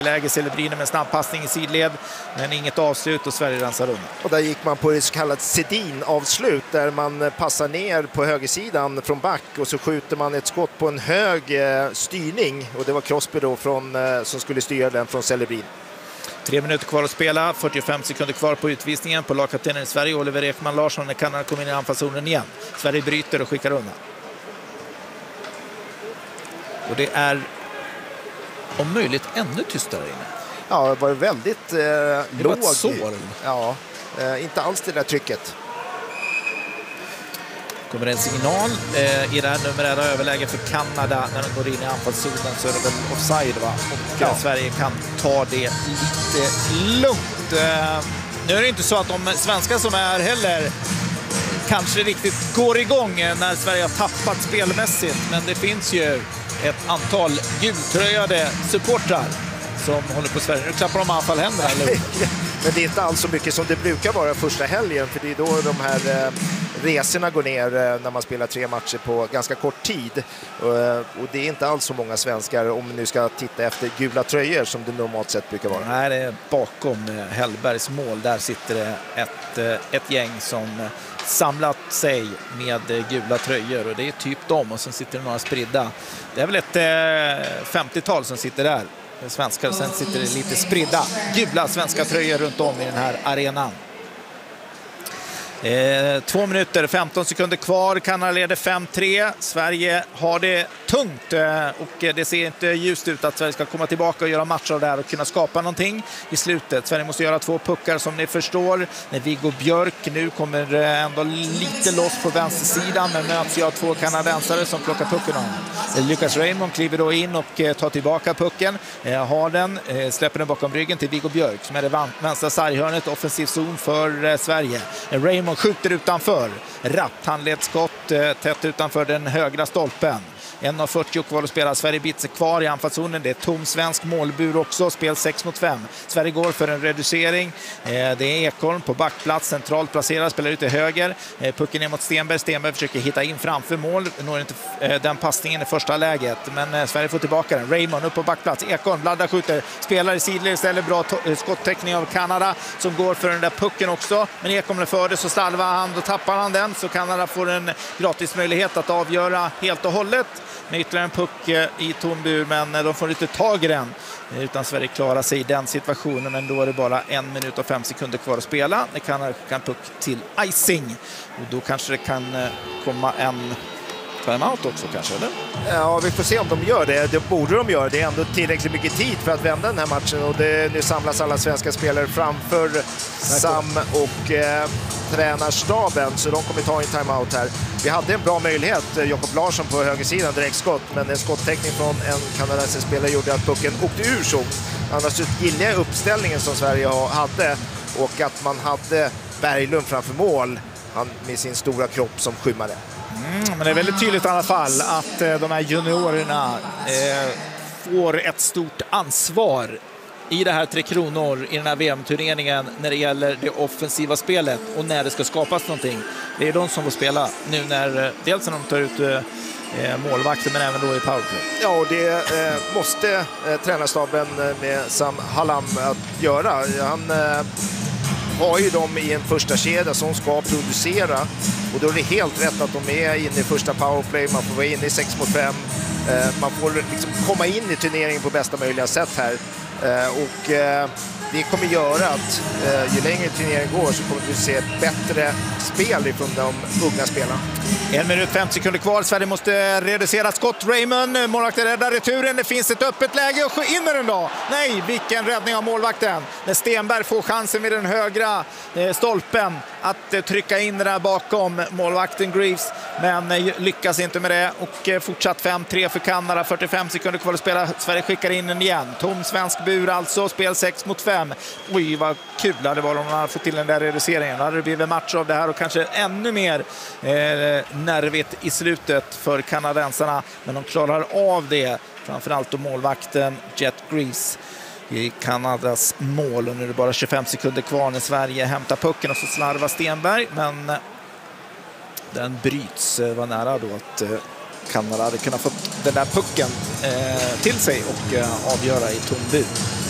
Läge Celebrini med snabbpassning i sidled, men inget avslut och Sverige rensar undan. Och där gick man på det så kallat Sedin-avslut där man passar ner på högersidan från back och så skjuter man ett skott på en hög styrning och det var Crosby då som skulle styra den från Celebrini. 3 minuter kvar att spela, 45 sekunder kvar på utvisningen på lagkaptenen i Sverige, Oliver Ekman Larsson, när Kanada kommer in i anfallszonen igen. Sverige bryter och skickar undan. Och det är om möjligt ännu tystare inne. Ja, det var väldigt låg. Ett sorl. Ja, inte alls det där trycket. Kommer en signal i det här numerära överläge för Kanada när de går in i anfallszonen, så är det väl offside, va? Och Sverige kan ta det lite lugnt. Nu är det inte så att de svenskar som är heller kanske riktigt går igång när Sverige har tappat spelmässigt, men det finns ju ett antal gultröjade supportrar som håller på Sverige. Nu klappar de i alla fall händerna, eller? Men det är inte alls så mycket som det brukar vara första helgen, för det är då de här resorna går ner när man spelar 3 matcher på ganska kort tid. Och det är inte alls så många svenskar, om vi nu ska titta efter gula tröjor som det normalt sett brukar vara. Nej, det är bakom Hellbergs mål. Där sitter det ett gäng som samlat sig med gula tröjor, och det är typ dem, och sen sitter det några spridda. Det är väl ett 50-tal som sitter där, svenskar, och sen sitter det lite spridda gula svenska tröjor runt om i den här arenan. 2 minuter, 15 sekunder kvar. Kanada leder 5-3. Sverige har det tungt och det ser inte ljust ut att Sverige ska komma tillbaka och göra matcher där och kunna skapa någonting i slutet. Sverige måste göra 2 puckar som ni förstår. När Viggo Björk nu kommer ändå lite loss på vänstersidan, men möts jag av 2 kanadensare som plockar pucken av. Lucas Raymond kliver då in och tar tillbaka pucken. Har den, släpper den bakom ryggen till Viggo Björk som är det vänstra sarghörnet, offensiv zon för Sverige. Raymond skjuter utanför. Rappt handledsskott tätt utanför den högra stolpen. 1:40 kvar att spela. Sverige biter sig kvar i anfallszonen. Det är tom svensk målbur också. Spel 6-5. Sverige går för en reducering. Det är Ekholm på backplats. Centralt placerad. Spelar ut till höger. Pucken ner mot Stenberg. Stenberg försöker hitta in framför mål. Når inte den passningen i första läget. Men Sverige får tillbaka den. Raymond upp på backplats. Ekholm laddar, skjuter. Spelar i sidled istället. Bra skottäckning av Kanada som går för den där pucken också. Men Ekholm är för det, så stalvar han. Då tappar han den. Så Kanada får en gratis möjlighet att avgöra helt och hållet. Med ytterligare en puck i tombur, men de får inte tag i den. Utan Sverige klarar sig i den situationen, men då är det bara 1 minut och 5 sekunder kvar att spela. Det kan puck till icing. Och då kanske det kan komma en timeout också kanske, eller? Ja, vi får se om de gör det. Det borde de göra. Det är ändå tillräckligt mycket tid för att vända den här matchen. Och nu samlas alla svenska spelare framför Sam och tränarstaben. Så de kommer ta en timeout här. Vi hade en bra möjlighet, Jakob Larsson på högersidan, direktskott. Men en skottäckning från en kanadensisk spelare gjorde att pucken åkte ur zon. Annars gillar jag uppställningen som Sverige hade. Och att man hade Berglund framför mål. Han med sin stora kropp som skymmare. Men det är väldigt tydligt i alla fall att de här juniorerna får ett stort ansvar i det här 3 kronor i den här VM-turneringen när det gäller det offensiva spelet och när det ska skapas någonting. Det är de som får spela nu när dels när de tar ut målvakten, men även då i powerplay. Ja, och det måste tränarstaben med Sam Hallam att göra. Han har ju dem i en första kedja som ska producera, och då är det helt rätt att de är inne i första powerplay. Man får vara inne i 6-5. Man får liksom komma in i turneringen på bästa möjliga sätt här. Och det kommer göra att ju längre turneringen går så kommer vi se ett bättre spel ifrån de unga spelarna. 1 minut 50 sekunder kvar. Sverige måste reducera skott. Raymond, målvakten räddar returen. Det finns ett öppet läge och in med den då. Nej, vilken räddning av målvakten. När Stenberg får chansen med den högra stolpen att trycka in den där bakom målvakten Greaves, men lyckas inte med det. Och fortsatt 5-3 för Kanada. 45 sekunder kvar att spela. Sverige skickar in den igen. Tom svensk bur alltså. Spel 6-5. Oj, vad kul det var om man hade fått till den där reduceringen. Då hade det blivit match av det här och kanske ännu mer nervigt i slutet för kanadensarna. Men de klarar av det. Framförallt då målvakten Jet Greaves i Kanadas mål. Och nu är det bara 25 sekunder kvar när Sverige hämtar pucken och så slarvar Stenberg. Men den bryts. Var nära då att Kanada hade kunnat få den där pucken till sig och avgöra i tom bur.